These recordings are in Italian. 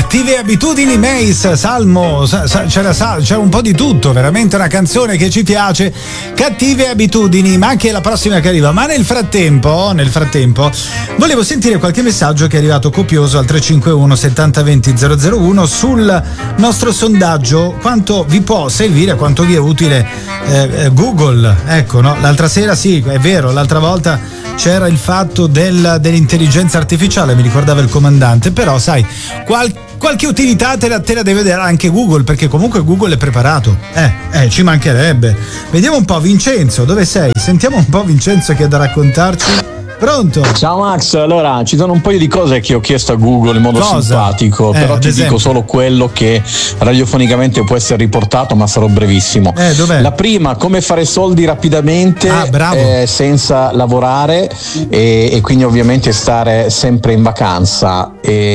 Cattive abitudini, Mace, Salmo, c'era un po' di tutto, veramente una canzone che ci piace. Cattive abitudini, ma anche la prossima che arriva. Ma nel frattempo, volevo sentire qualche messaggio che è arrivato copioso al 351 70 20 001 sul nostro sondaggio: quanto vi può servire, quanto vi è utile Google. Ecco, no? L'altra sera, sì, è vero, l'altra volta c'era il fatto dell'intelligenza artificiale, mi ricordava il comandante, però sai, qualche utilità te la deve dare anche Google, perché comunque Google è preparato. Ci mancherebbe. Vediamo un po', Vincenzo, dove sei? Sentiamo un po' Vincenzo che ha da raccontarci. Pronto? Ciao Max, allora ci sono un paio di cose che ho chiesto a Google in modo simpatico, però ti dico solo quello che radiofonicamente può essere riportato, ma sarò brevissimo. Dov'è? La prima, come fare soldi rapidamente senza lavorare e quindi ovviamente stare sempre in vacanza.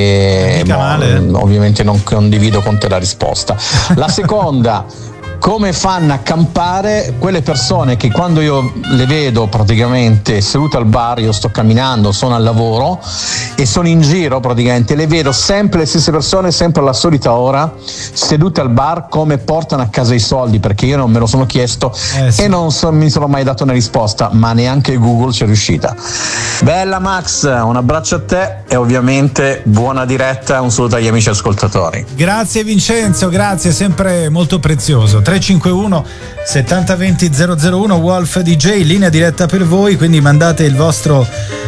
Ovviamente non condivido con te la risposta. La seconda, come fanno a campare quelle persone che quando io le vedo praticamente sedute al bar, io sto camminando, sono al lavoro e sono in giro praticamente, le vedo sempre le stesse persone, sempre alla solita ora, sedute al bar, come portano a casa i soldi, perché io non me lo sono chiesto e non mi sono mai dato una risposta, ma neanche Google ci è riuscita. Bella Max, un abbraccio a te e ovviamente buona diretta, un saluto agli amici ascoltatori. Grazie Vincenzo, grazie, sempre molto prezioso. 351 70 20 001 Wolf DJ, linea diretta per voi, quindi mandate il vostro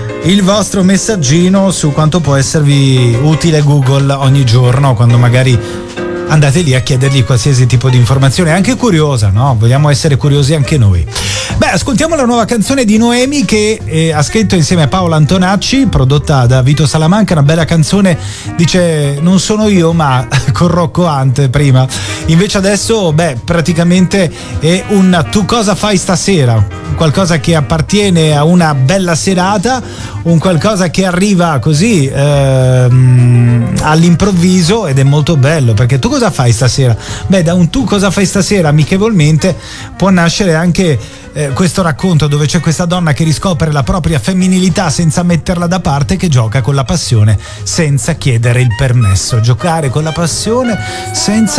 messaggino su quanto può esservi utile Google ogni giorno, quando magari andate lì a chiedergli qualsiasi tipo di informazione, anche curiosa, no? Vogliamo essere curiosi anche noi. Beh, ascoltiamo la nuova canzone di Noemi che ha scritto insieme a Paola Antonacci, prodotta da Vito Salamanca, una bella canzone, dice non sono io ma con Rocco Hunt prima, invece adesso praticamente è un tu cosa fai stasera, qualcosa che appartiene a una bella serata, un qualcosa che arriva così all'improvviso, ed è molto bello, perché tu cosa fai stasera? Da un tu cosa fai stasera amichevolmente può nascere anche questo racconto, dove c'è questa donna che riscopre la propria femminilità senza metterla da parte, che gioca con la passione senza chiedere il permesso. Giocare con la passione senza